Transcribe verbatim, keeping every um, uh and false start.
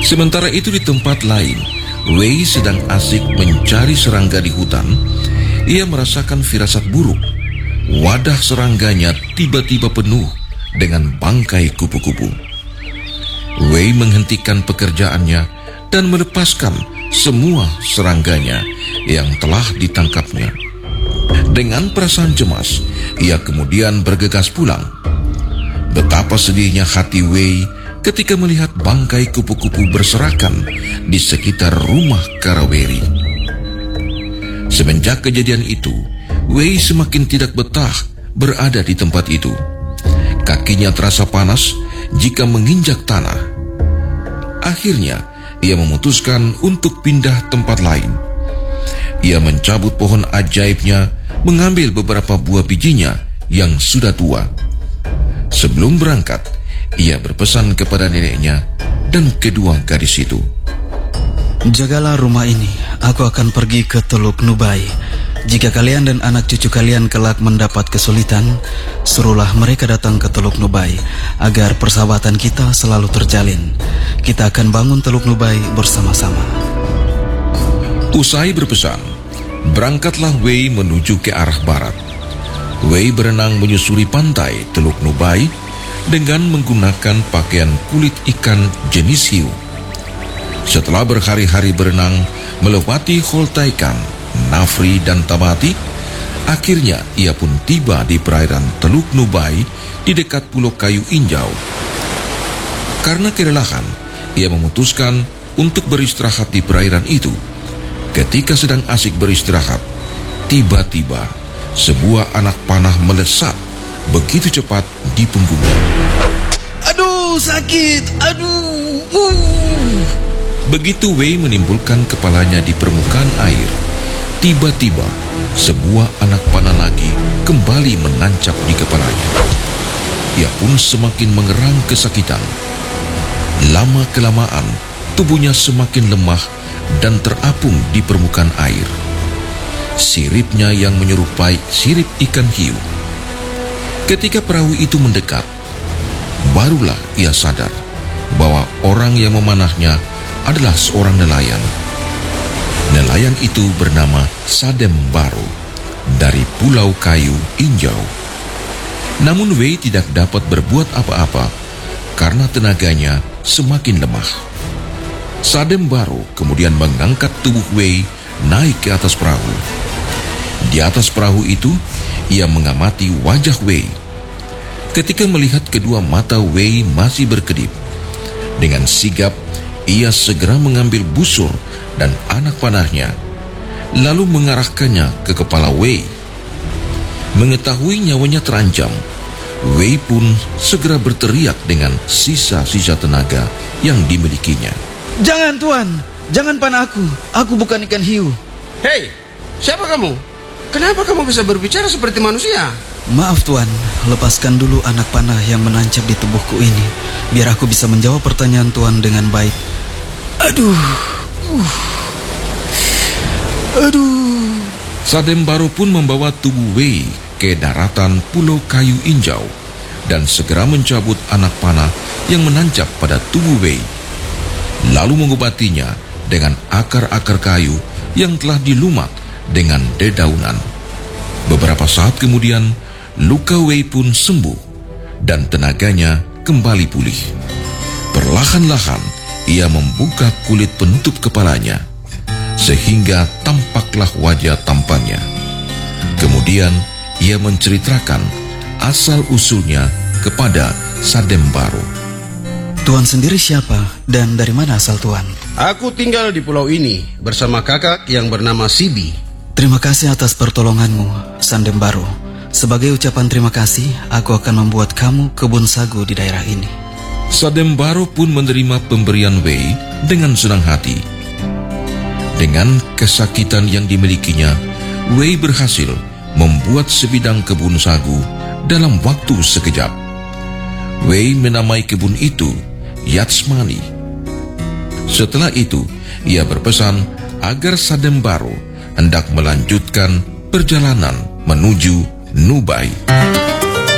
Sementara itu di tempat lain, Wei sedang asik mencari serangga di hutan. Ia merasakan firasat buruk. Wadah serangganya tiba-tiba penuh dengan bangkai kupu-kupu. Wei menghentikan pekerjaannya dan melepaskan semua serangganya yang telah ditangkapnya. Dengan perasaan cemas, ia kemudian bergegas pulang. Betapa sedihnya hati Wei ketika melihat bangkai kupu-kupu berserakan di sekitar rumah Karaweri. Semenjak kejadian itu, Wei semakin tidak betah berada di tempat itu. Kakinya terasa panas jika menginjak tanah. Akhirnya, ia memutuskan untuk pindah tempat lain. Ia mencabut pohon ajaibnya, mengambil beberapa buah bijinya yang sudah tua. Sebelum berangkat, ia berpesan kepada neneknya dan kedua gadis itu. Jagalah rumah ini, aku akan pergi ke Teluk Nubai. Jika kalian dan anak cucu kalian kelak mendapat kesulitan, suruhlah mereka datang ke Teluk Nubai, agar persahabatan kita selalu terjalin. Kita akan bangun Teluk Nubai bersama-sama. Usai berpesan, berangkatlah Wei menuju ke arah barat. Wei berenang menyusuri pantai Teluk Nubai dengan menggunakan pakaian kulit ikan jenis hiu. Setelah berhari-hari berenang melewati Holtaikan, Nafri dan Tabati, akhirnya ia pun tiba di perairan Teluk Nubai di dekat Pulau Kayu Injau. Karena kelelahan, ia memutuskan untuk beristirahat di perairan itu. Ketika sedang asik beristirahat, tiba-tiba sebuah anak panah melesat begitu cepat di punggungnya. Aduh, sakit! Aduh! Uh. Begitu Wei menimbulkan kepalanya di permukaan air, tiba-tiba sebuah anak panah lagi kembali menancap di kepalanya. Ia pun semakin mengerang kesakitan. Lama-kelamaan, tubuhnya semakin lemah dan terapung di permukaan air. Siripnya yang menyerupai sirip ikan hiu. Ketika perahu itu mendekat, barulah ia sadar bahwa orang yang memanahnya adalah seorang nelayan. Nelayan itu bernama Sadem Baro dari Pulau Kayu Injau. Namun Wei tidak dapat berbuat apa-apa karena tenaganya semakin lemah. Sadem Baro kemudian mengangkat tubuh Wei naik ke atas perahu. Di atas perahu itu, ia mengamati wajah Wei. Ketika melihat kedua mata Wei masih berkedip, dengan sigap ia segera mengambil busur dan anak panahnya, lalu mengarahkannya ke kepala Wei. Mengetahui nyawanya terancam, Wei pun segera berteriak dengan sisa-sisa tenaga yang dimilikinya. Jangan, Tuan! Jangan panah aku! Aku bukan ikan hiu. Hei, siapa kamu? Kenapa kamu bisa berbicara seperti manusia? Maaf, Tuan. Lepaskan dulu anak panah yang menancap di tubuhku ini, biar aku bisa menjawab pertanyaan Tuan dengan baik. Aduh! Uh. Aduh! Sadem Baro pun membawa tubuh Wei ke daratan Pulau Kayu Injau dan segera mencabut anak panah yang menancap pada tubuh Wei, lalu mengobatinya dengan akar-akar kayu yang telah dilumat dengan dedaunan. Beberapa saat kemudian, luka Wei pun sembuh dan tenaganya kembali pulih. Perlahan-lahan, ia membuka kulit penutup kepalanya, sehingga tampaklah wajah tampannya. Kemudian, ia menceritakan asal-usulnya kepada Sadem Baro. Tuan sendiri siapa dan dari mana asal Tuan? Aku tinggal di pulau ini bersama kakak yang bernama Sibi. Terima kasih atas pertolonganmu, Sadem Baro. Sebagai ucapan terima kasih, aku akan membuat kamu kebun sagu di daerah ini. Sadem Baro pun menerima pemberian Wei dengan senang hati. Dengan kesakitan yang dimilikinya, Wei berhasil membuat sebidang kebun sagu dalam waktu sekejap. Wei menamai kebun itu Yatsmani. Setelah itu, ia berpesan agar Sadem Baro hendak melanjutkan perjalanan menuju Nubai.